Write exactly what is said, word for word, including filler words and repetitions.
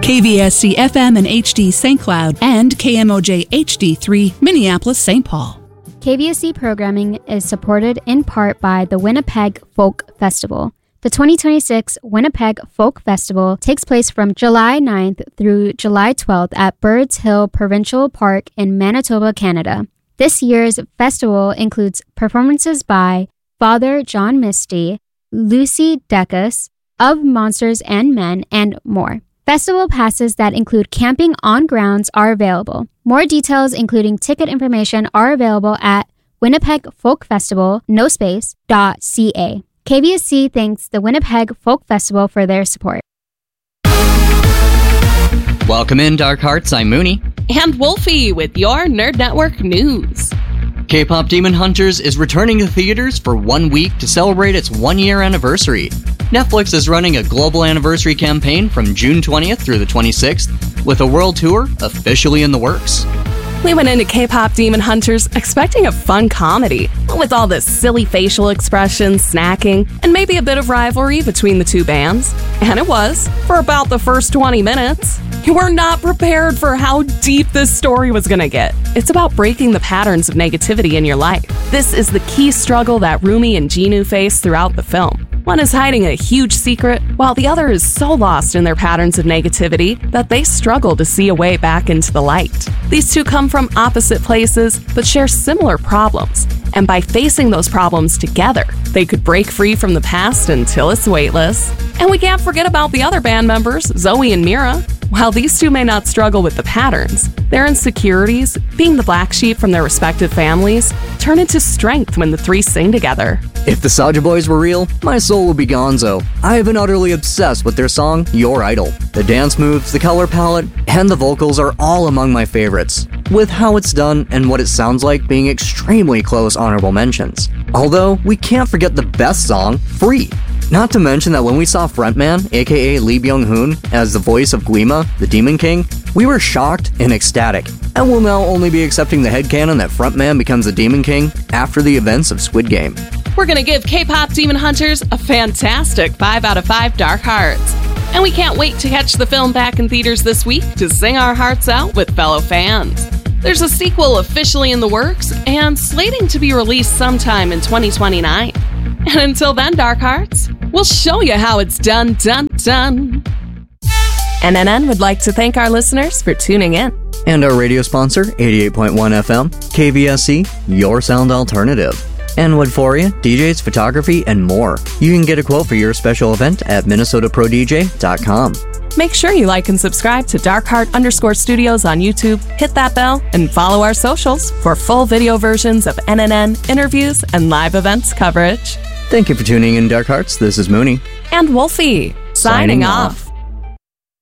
K V S C F M and H D Saint Cloud, and K M O J H D three Minneapolis Saint Paul. K V S C programming is supported in part by the Winnipeg Folk Festival. The twenty twenty-six Winnipeg Folk Festival takes place from July ninth through July twelfth at Birds Hill Provincial Park in Manitoba, Canada. This year's festival includes performances by Father John Misty, Lucy Dacus, Of Monsters and Men, and more. Festival passes that include camping on grounds are available. More details, including ticket information, are available at Winnipeg Folk Festival, no space, dot ca. K V S C thanks the Winnipeg Folk Festival for their support. Welcome in, Dark Hearts. I'm Mooney. And Wolfie with your Nerd Network news. K-pop Demon Hunters is returning to theaters for one week to celebrate its one-year anniversary. Netflix is running a global anniversary campaign from June twentieth through the twenty-sixth, with a world tour officially in the works. We went into K-pop Demon Hunters expecting a fun comedy, with all the silly facial expressions, snacking, and maybe a bit of rivalry between the two bands. And it was, for about the first twenty minutes. You were not prepared for how deep this story was going to get. It's about breaking the patterns of negativity in your life. This is the key struggle that Rumi and Jinu face throughout the film. One is hiding a huge secret, while the other is so lost in their patterns of negativity that they struggle to see a way back into the light. These two come from opposite places, but share similar problems. And by facing those problems together, they could break free from the past until it's weightless. And we can't forget about the other band members, Zoe and Mira. While these two may not struggle with the patterns, their insecurities, being the black sheep from their respective families, turn into strength when the three sing together. If the Soulja Boys were real, my soul would be gonzo. I have been utterly obsessed with their song, Your Idol. The dance moves, the color palette, and the vocals are all among my favorites, with how it's done and what it sounds like being extremely close honorable mentions. Although, we can't forget the best song, Free. Not to mention that when we saw frontman, aka Lee Byung-hun, as the voice of Guima, the Demon King, we were shocked and ecstatic, and will now only be accepting the headcanon that frontman becomes the Demon King after the events of Squid Game. We're gonna give K-pop Demon Hunters a fantastic five out of five Dark Hearts. And we can't wait to catch the film back in theaters this week to sing our hearts out with fellow fans. There's a sequel officially in the works and slating to be released sometime in twenty twenty-nine. And until then, Dark Hearts, we'll show you how it's done, done, done. N N N would like to thank our listeners for tuning in. And our radio sponsor, eighty-eight point one F M, K V S C, your sound alternative. And Woodforia, D Js, photography, and more. You can get a quote for your special event at minnesota pro d j dot com. Make sure you like and subscribe to Darkheart underscore studios on YouTube, hit that bell, and follow our socials for full video versions of N N N, interviews, and live events coverage. Thank you for tuning in, Dark Hearts. This is Mooney. And Wolfie, signing, signing off. off.